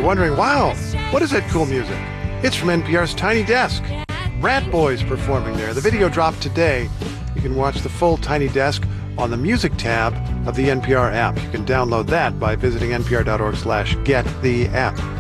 wondering, wow, what is that cool music? It's from NPR's Tiny Desk. Rat Boys performing there. The video dropped today. You can watch the full Tiny Desk on the Music tab of the NPR app. You can download that by visiting npr.org/get the app.